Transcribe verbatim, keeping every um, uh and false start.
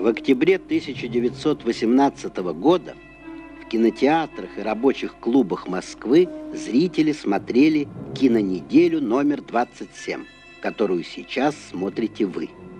В октябре тысяча девятьсот восемнадцатого года в кинотеатрах и рабочих клубах Москвы зрители смотрели кинонеделю номер двадцать семь, которую сейчас смотрите вы.